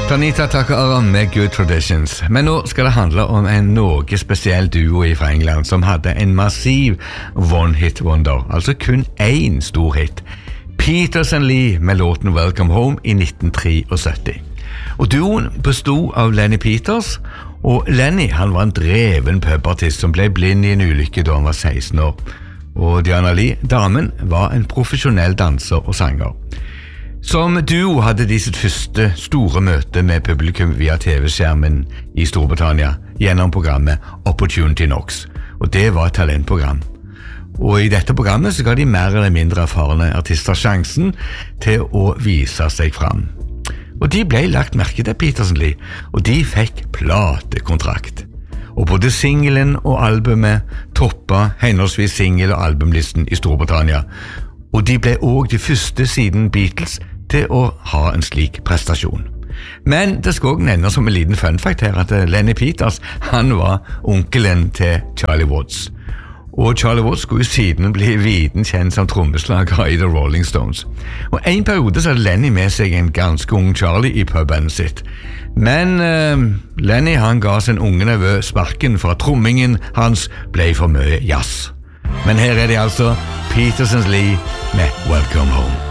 Tanita takker med Good Traditions, men nå skal det handle om en noe spesiell duo fra England som hadde en massiv one-hit wonder, altså kun én stor hit. Peters and Lee med låten Welcome Home i 1973. Og duoen bestod av Lenny Peters, og Lenny han var en dreven pubartist som ble blind i en ulykke da han var 16 år. Og Diana Lee, damen, var en profesjonell danser og sanger. Som duo hadde de sitt første store møte med publikum via TV-skjermen i Storbritannia gjennom programmet Opportunity Knocks, og det var et talentprogram. Og i dette programmet så ga de mer eller mindre erfarne artister sjansen til å vise seg fram. Og de ble lagt merke til Peters and Lee, og de fikk platekontrakt. Og både singelen og albumet toppet henholdsvis singel- og albumlisten i Storbritannia, og de ble også de første siden Beatles til å ha en slik prestasjon. Men det skal også nevnes som en liten fun fact her at Lenny Peters, han var onkelen til Charlie Watts. Og Charlie Watts skulle siden bli viden kjent som trommeslager i The Rolling Stones. Og en periode så hadde Lenny med seg en ganske ung Charlie i pubbandet sitt. Men Lenny han ga sin unge nevø sparken for at trommingen hans ble for mye jazz. Men her er det altså Peters and Lee med Welcome Home.